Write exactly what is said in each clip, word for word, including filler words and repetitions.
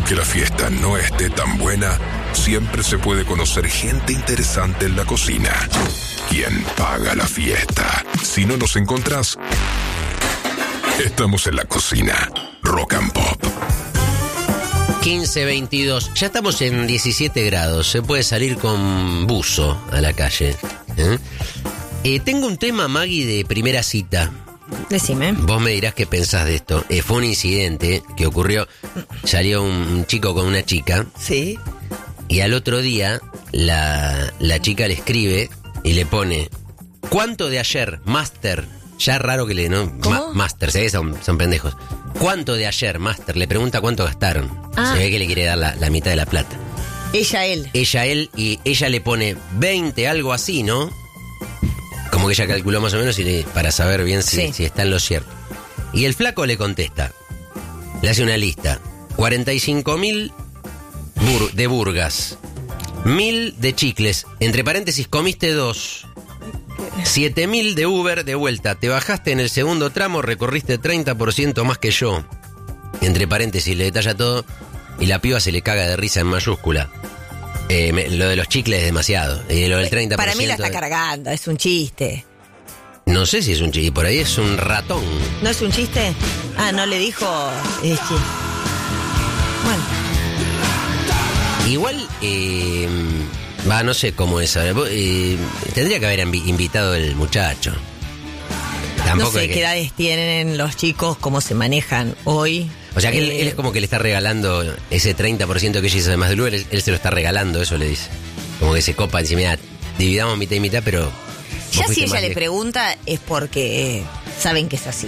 Aunque la fiesta no esté tan buena, siempre se puede conocer gente interesante en la cocina. ¿Quién paga la fiesta? Si no nos encontrás, estamos en la cocina. Rock and Pop. quince veintidós. Ya estamos en diecisiete grados. Se puede salir con buzo a la calle. ¿Eh? Eh, tengo un tema, Maggie, de primera cita. Decime. Vos me dirás qué pensás de esto. Eh, fue un incidente que ocurrió. Salió un, un chico con una chica. Sí. Y al otro día, la, la chica le escribe y le pone: ¿cuánto de ayer, Master? Ya raro que le, ¿no? ¿Cómo? Ma- master, ¿sí? son, son pendejos. ¿Cuánto de ayer, Master? Le pregunta cuánto gastaron. Ah. Se ve que le quiere dar la, la mitad de la plata. Ella, él. Ella, él, y ella le pone veinte, algo así, ¿no? Como que ella calculó más o menos y le, para saber bien si, Sí. si está en lo cierto. Y el flaco le contesta, le hace una lista: cuarenta y cinco mil bur- de burgas, mil de chicles, entre paréntesis, comiste dos, siete mil de Uber de vuelta, te bajaste en el segundo tramo, recorriste treinta por ciento más que yo, entre paréntesis, le detalla todo, y la piba se le caga de risa en mayúscula. Eh, me- lo de los chicles es demasiado, y lo del treinta por ciento... Para mí la está cargando, es un chiste. No sé si es un chiste, por ahí es un ratón. ¿No es un chiste? Ah, no le dijo. Es chiste. Bueno. Igual, eh, va, no sé cómo es. ahora, vos, eh, tendría que haber invi- invitado el muchacho. Tampoco No sé hay que- qué edades tienen los chicos, cómo se manejan hoy. O sea que él, Eh, él es como que le está regalando ese treinta por ciento que ella hizo además de Uber, él, él se lo está regalando, eso le dice. Como que se copa encima, mira, dividamos mitad y mitad, pero... vos Ya fuiste si ella más le lejos. pregunta es porque eh, saben que es así.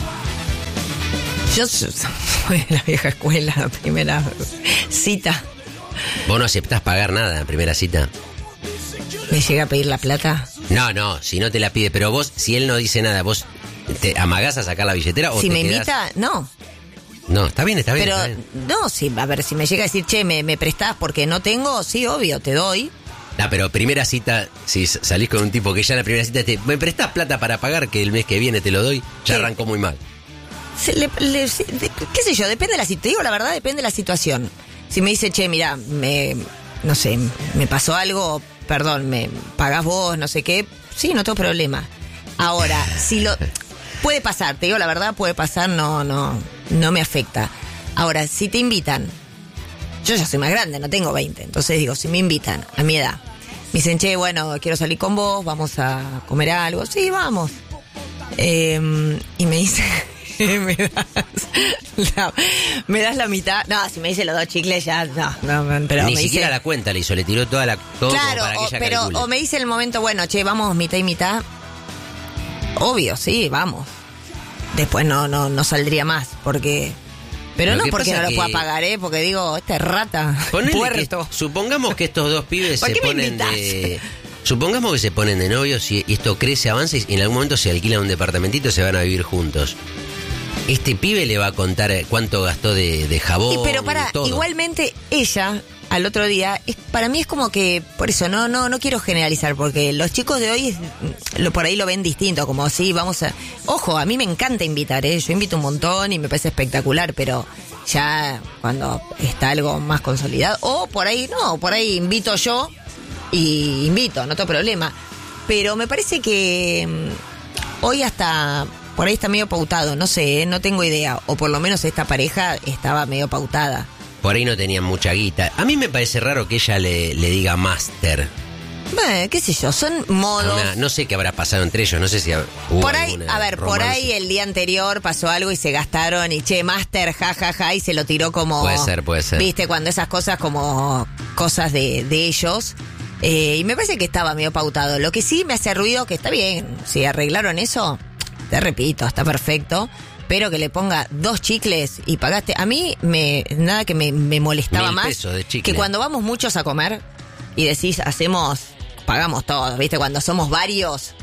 Yo so- soy de la vieja escuela, la primera cita. Vos no aceptás pagar nada en primera cita. Me llega a pedir la plata. No, no, si no te la pide, pero vos, si él no dice nada, vos te amagás a sacar la billetera o Si te me quedás- invita, no. No, está bien, está bien. Pero está bien. no, sí, a ver, si me llega a decir, che, me, me prestás porque no tengo, sí, obvio, te doy. No, pero primera cita, si s- salís con un tipo que ya en la primera cita te... ¿Me prestás plata para pagar que el mes que viene te lo doy? Ya Sí. arrancó muy mal. Se le- le- se- de- qué sé yo, depende de la situación. Te digo la verdad, depende de la situación. Si me dice, che, mira, me, no sé, me pasó algo, perdón, me pagás vos, no sé qué, sí, no tengo problema. Ahora, si lo... Puede pasar, te digo la verdad, puede pasar, no, no, no me afecta. Ahora, si te invitan, yo ya soy más grande, no tengo veinte, entonces digo, si me invitan a mi edad, me dicen, che, bueno, quiero salir con vos, vamos a comer algo, sí, vamos. Eh, y me dice, me das, la, me das la mitad. No, si me dice los dos chicles ya, no, no, pero Ni me siquiera dice, la cuenta le hizo, le tiró toda la... Todo como claro, para que o, ella pero calcule. o me dice el momento, bueno, che, vamos mitad y mitad. Obvio, sí, vamos. Después no, no, no saldría más, porque... Pero Lo no que porque pasa no lo que- pueda pagar, ¿eh? Porque digo, este rata, Ponele que- puerto. supongamos que estos dos pibes ¿Por se qué me ponen invitás? de... Supongamos que se ponen de novios y, y esto crece, avanza y en algún momento se alquilan un departamentito y se van a vivir juntos. Este pibe le va a contar eh, cuánto gastó de, de jabón, Sí, pero para, todo. igualmente ella, al otro día, es, para mí es como que, por eso, no, no, no quiero generalizar, porque los chicos de hoy es- lo, por ahí lo ven distinto, como sí, vamos a... Ojo, a mí me encanta invitar, ¿eh? Yo invito un montón y me parece espectacular, pero ya cuando está algo más consolidado, o por ahí no, por ahí invito yo y invito, no tengo problema. Pero me parece que mm, hoy hasta... Por ahí está medio pautado, no sé, ¿eh? No tengo idea. O por lo menos esta pareja estaba medio pautada. Por ahí no tenían mucha guita. A mí me parece raro que ella le, le diga Master. Bueno, qué sé yo, son A modos. una- no sé qué habrá pasado entre ellos, no sé si hubo Por ahí, alguna a ver, por romance. ahí el día anterior pasó algo y se gastaron y che, Master, ja, ja, ja, y se lo tiró como... Puede ser, puede ser. Viste, cuando esas cosas como cosas de, de ellos. Eh, y me parece que estaba medio pautado. Lo que sí me hace ruido, que está bien, si arreglaron eso, te repito, está perfecto. Pero que le ponga dos chicles y pagaste. A mí, me nada que me, me molestaba Mil más pesos de chicle. que cuando vamos muchos a comer y decís, hacemos, pagamos todos, ¿viste? Cuando somos varios.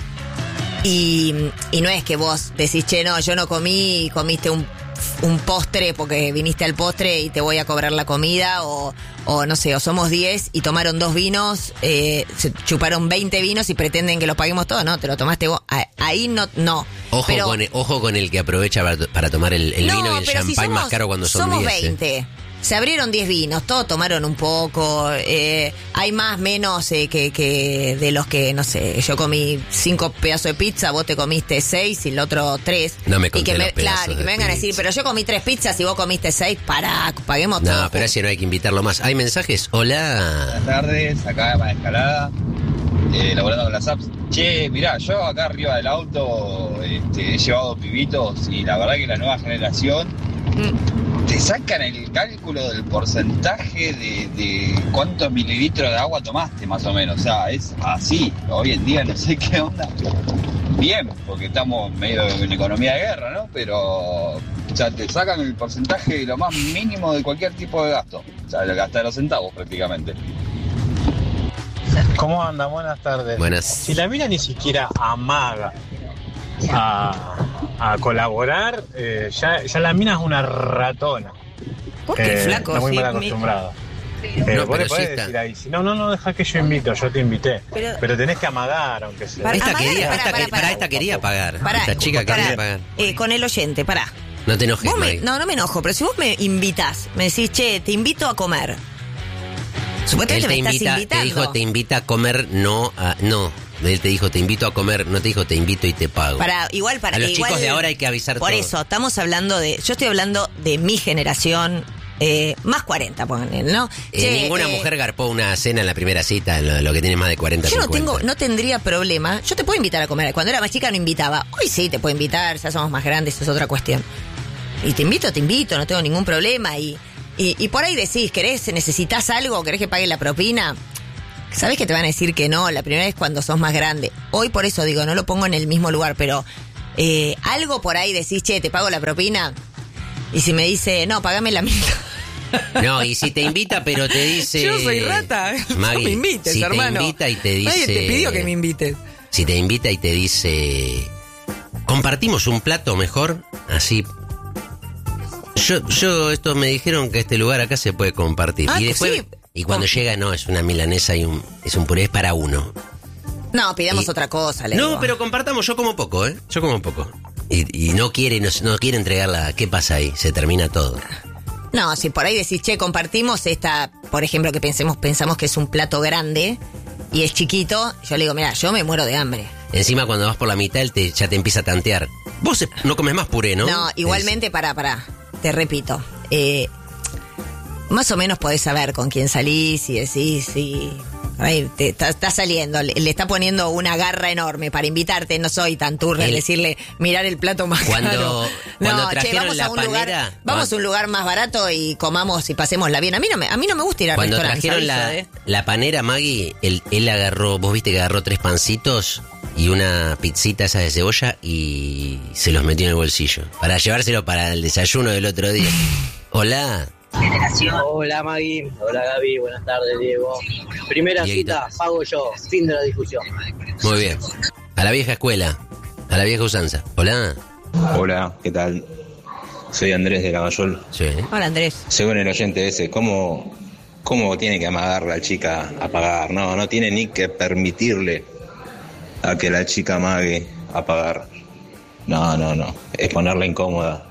Y, y no es que vos decís, che, no, yo no comí y comiste un, un postre porque viniste al postre y te voy a cobrar la comida, o, o no sé, o somos diez y tomaron dos vinos, eh, se chuparon veinte vinos y pretenden que los paguemos todos, no, te lo tomaste vos. A- Ahí no, no. Ojo, Pero- con el, ojo con el que aprovecha para, para tomar el, el no, vino y el pero champán si somos, más caro cuando son somos diez. ¿eh? veinte. se abrieron diez vinos, todos tomaron un poco, eh, hay más, menos eh, que, que de los que, no sé, yo comí cinco pedazos de pizza, vos te comiste seis y el otro tres. No me y conté que me, los pedazos Claro, y que de me vengan a decir, pizza. pero yo comí tres pizzas y vos comiste seis, pará, paguemos todo. No, pero así no hay que invitarlo más. ¿Hay mensajes? Hola. Buenas tardes, acá para Escalada, eh, laburando con las apps. Che, mirá, yo acá arriba del auto este, he llevado pibitos y la verdad que la nueva generación Mm. te sacan el cálculo del porcentaje de, de cuántos mililitros de agua tomaste más o menos. O sea, es así. Hoy en día no sé qué onda. Bien, porque estamos medio en economía de guerra, ¿no? Pero o sea, te sacan el porcentaje de lo más mínimo de cualquier tipo de gasto. O sea, hasta los centavos prácticamente. ¿Cómo andan? Buenas tardes. Buenas. Si la mina ni siquiera amaga a, a colaborar, eh, ya, ya la mina es una ratona. ¿Por qué, Eh, flaco? Está muy Sí, mal mi- acostumbrada. Eh, No, vos pero le podés sí está. decir ahí, si no, no, no, deja que yo invito, yo te invité. Pero- Pero, tenés que amagar, aunque sea. Para- Esta amagar, quería, pará, esta, pará, que- pará. pará, esta quería pagar. Pará, esta chica pará, quería pagar. eh, con el oyente, pará. No te enojes, Vos me- Maggie. no, no me enojo, pero si vos me invitás, me decís, che, te invito a comer. Él Supuestamente te me estás invita, te invitando. dijo te invita a comer, no a, no. Él te dijo te invito a comer, no te dijo te invito y te pago. Para, igual para A los igual- chicos de ahora hay que avisar Por todo. eso, estamos hablando de. Yo estoy hablando de mi generación, eh, más cuarenta, ponen, ¿no? Eh, Che, ninguna eh, mujer garpó una cena en la primera cita, lo, lo que tiene más de cuarenta, Yo no cincuenta. tengo, no tendría problema. Yo te puedo invitar a comer. Cuando era más chica no invitaba. Hoy sí te puedo invitar, ya somos más grandes, eso es otra cuestión. Y te invito, te invito, no tengo ningún problema. Y, y, y por ahí decís, ¿querés, necesitas algo? ¿Querés que pague la propina? Sabés que te van a decir que no, la primera vez cuando sos más grande. Hoy por eso digo, no lo pongo en el mismo lugar, pero eh, algo por ahí decís, che, te pago la propina. Y si me dice, no, pagame la mitad. No, y si te invita, pero te dice. Yo soy rata, Maggie, no me invites, si hermano. te invita y te dice. Nadie te pidió que me invites. Si te invita y te dice. Compartimos un plato mejor, así. Yo, yo, estos me dijeron que este lugar acá se puede compartir. Ah, y después. sí. Y cuando Com- llega, no, es una milanesa y un. Es un puré, es para uno. No, pidamos Y- otra cosa, le No, digo. pero compartamos, yo como poco, ¿eh? Yo como poco. Y, y no quiere, no, no quiere entregarla. ¿Qué pasa ahí? Se termina todo. No, si por ahí decís, che, compartimos esta, por ejemplo, que pensemos, pensamos que es un plato grande y es chiquito, yo le digo, mira, yo me muero de hambre. Encima cuando vas por la mitad, él te, ya te empieza a tantear. Vos eh, no comes más puré, ¿no? No, igualmente, para, para, te repito, eh, más o menos podés saber con quién salís y decís, sí, ahí te está, está saliendo, le, le está poniendo una garra enorme para invitarte, no soy tan turra en El- decirle, mirar el plato más Cuando- caro. cuando no, che, trajeron vamos la a un panera, lugar, vamos a cuando- un lugar más barato y comamos y pasémosla bien. A mí no me, a mí no me gusta ir a Cuando restaurantes. trajeron la, aviso, ¿eh? la panera, Maggie, él, él agarró, vos viste que agarró tres pancitos y una pizzita esa de cebolla y se los metió en el bolsillo. Para llevárselo para el desayuno del otro día. Hola. Hola Maggie, hola Gaby, buenas tardes Diego. Primera Dieguito. cita, pago yo, fin de la discusión. Muy bien. A la vieja escuela, a la vieja usanza. Hola. Hola, ¿qué tal? Soy Andrés de Lavallol. Sí. Hola, Andrés. Según el oyente ese, ¿cómo, cómo tiene que amagar la chica a pagar? No, no tiene ni que permitirle a que la chica amague a pagar. No, no, no. Es ponerla incómoda.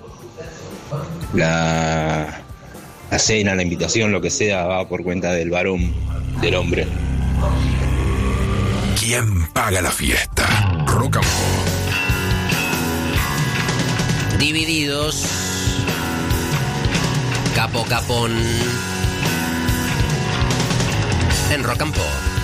La, la cena, la invitación, lo que sea, va por cuenta del varón, del hombre. ¿Quién paga la fiesta? Rock and Pop. Divididos. Capo Capón. En Rock and Pop.